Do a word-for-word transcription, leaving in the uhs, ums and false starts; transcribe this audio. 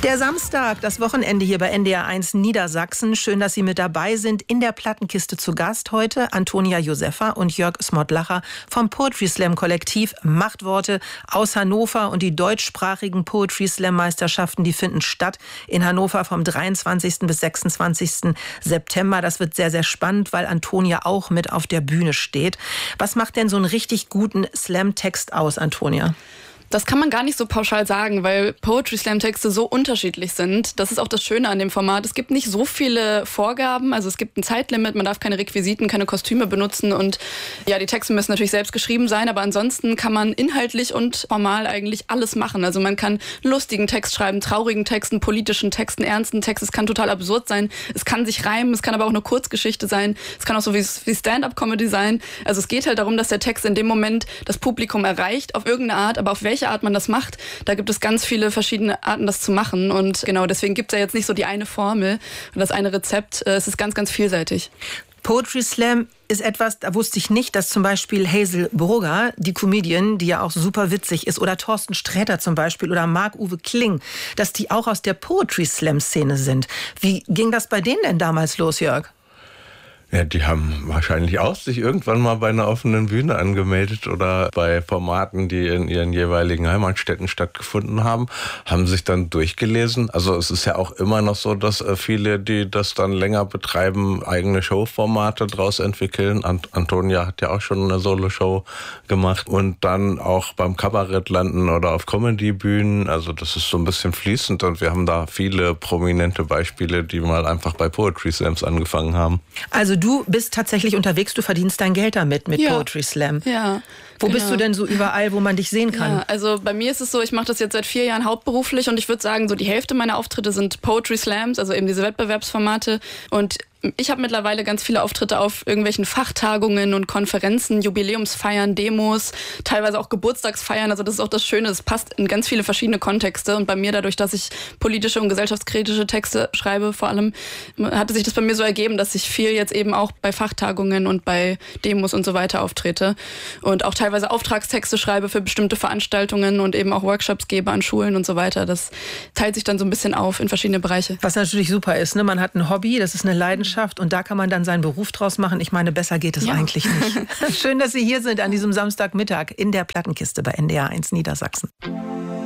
Der Samstag, das Wochenende hier bei N D R eins Niedersachsen. Schön, dass Sie mit dabei sind. In der Plattenkiste zu Gast heute Antonia Josefa und Jörg Smodlacher vom Poetry Slam Kollektiv Machtworte aus Hannover. Und die deutschsprachigen Poetry Slam Meisterschaften, die finden statt in Hannover vom dreiundzwanzigsten bis sechsundzwanzigsten September. Das wird sehr, sehr spannend, weil Antonia auch mit auf der Bühne steht. Was macht denn so einen richtig guten Slam-Text aus, Antonia? Das kann man gar nicht so pauschal sagen, weil Poetry-Slam-Texte so unterschiedlich sind. Das ist auch das Schöne an dem Format. Es gibt nicht so viele Vorgaben, also es gibt ein Zeitlimit, man darf keine Requisiten, keine Kostüme benutzen und ja, die Texte müssen natürlich selbst geschrieben sein, aber ansonsten kann man inhaltlich und formal eigentlich alles machen. Also man kann lustigen Text schreiben, traurigen Texten, politischen Texten, ernsten Text. Es kann total absurd sein, es kann sich reimen, es kann aber auch eine Kurzgeschichte sein, es kann auch so wie, wie Stand-up-Comedy sein. Also es geht halt darum, dass der Text in dem Moment das Publikum erreicht, auf irgendeine Art, aber auf welche Art man das macht, da gibt es ganz viele verschiedene Arten, das zu machen. Und genau, deswegen gibt es ja jetzt nicht so die eine Formel und das eine Rezept. Es ist ganz, ganz vielseitig. Poetry Slam ist etwas, da wusste ich nicht, dass zum Beispiel Hazel Brugger, die Comedian, die ja auch super witzig ist, oder Thorsten Sträter zum Beispiel oder Marc-Uwe Kling, dass die auch aus der Poetry Slam Szene sind. Wie ging das bei denen denn damals los, Jörg? Ja, die haben wahrscheinlich auch sich irgendwann mal bei einer offenen Bühne angemeldet oder bei Formaten, die in ihren jeweiligen Heimatstädten stattgefunden haben, haben sich dann durchgelesen. Also es ist ja auch immer noch so, dass viele, die das dann länger betreiben, eigene Showformate draus entwickeln. Ant- Antonia hat ja auch schon eine Solo-Show gemacht und dann auch beim Kabarett landen oder auf Comedy-Bühnen. Also das ist so ein bisschen fließend und wir haben da viele prominente Beispiele, die mal einfach bei Poetry Slams angefangen haben. Also du bist tatsächlich unterwegs, du verdienst dein Geld damit, mit ja. Poetry Slam. Ja. Wo genau. bist du denn so überall, wo man dich sehen kann? Ja, also bei mir ist es so, ich mache das jetzt seit vier Jahren hauptberuflich und ich würde sagen, so die Hälfte meiner Auftritte sind Poetry Slams, also eben diese Wettbewerbsformate. Und ich habe mittlerweile ganz viele Auftritte auf irgendwelchen Fachtagungen und Konferenzen, Jubiläumsfeiern, Demos, teilweise auch Geburtstagsfeiern. Also das ist auch das Schöne, es passt in ganz viele verschiedene Kontexte. Und bei mir, dadurch, dass ich politische und gesellschaftskritische Texte schreibe, vor allem, hatte sich das bei mir so ergeben, dass ich viel jetzt eben auch bei Fachtagungen und bei Demos und so weiter auftrete. Und auch teilweise Auftragstexte schreibe für bestimmte Veranstaltungen und eben auch Workshops gebe an Schulen und so weiter. Das teilt sich dann so ein bisschen auf in verschiedene Bereiche. Was natürlich super ist, ne? Man hat ein Hobby, das ist eine Leidenschaft. Und da kann man dann seinen Beruf draus machen. Ich meine, besser geht es ja. eigentlich nicht. Schön, dass Sie hier sind an diesem Samstagmittag in der Plattenkiste bei N D R eins Niedersachsen.